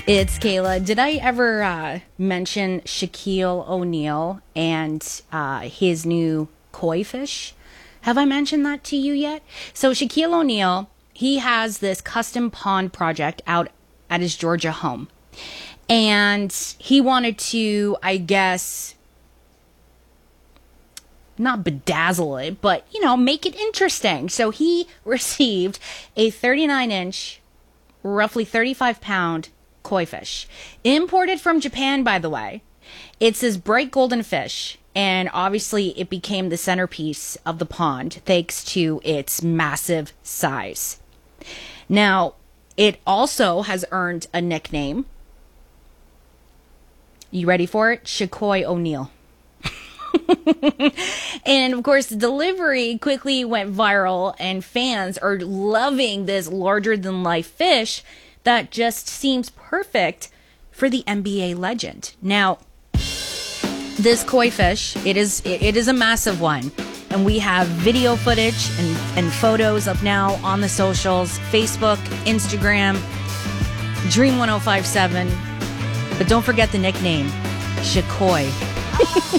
It's Kayla. Did I ever mention Shaquille O'Neal and his new koi fish? Have I mentioned that to you yet? So Shaquille O'Neal, he has this custom pond project out at his Georgia home. And he wanted to, I guess, not bedazzle it, but, make it interesting. So he received a 39-inch, roughly 35-pound koi fish, imported from Japan, by the way. It's this bright golden fish, and obviously it became the centerpiece of the pond thanks to its massive size. Now, it also has earned a nickname. You ready for it? Shaquille O'Neal. And of course, the delivery quickly went viral, and fans are loving this larger-than-life fish that just seems perfect for the NBA legend. Now, this koi fish, it is a massive one, and we have video footage and photos up now on the socials, Facebook, Instagram, Dream 1057. But don't forget the nickname, Shaquille.